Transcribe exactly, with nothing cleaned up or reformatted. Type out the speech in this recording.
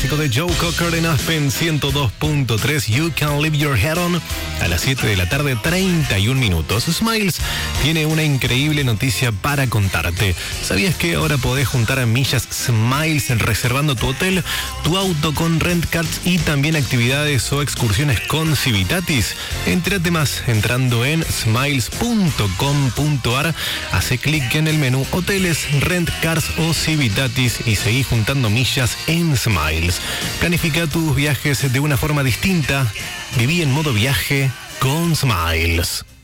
clásico de Joe Cocker en Aspen ciento dos punto tres, You Can Leave Your Head On, a las siete de la tarde, treinta y un minutos. Smiles tiene una increíble noticia para contarte. ¿Sabías que ahora podés juntar millas Smiles reservando tu hotel, tu auto con Rent Cards y también actividades o excursiones con Civitatis? Entrate más entrando en smiles punto com punto ar, hace clic en el menú Hoteles, Rent Cars o Civitatis y seguí juntando millas en Smiles. Planifica tus viajes de una forma distinta. Viví en modo viaje con Smiles.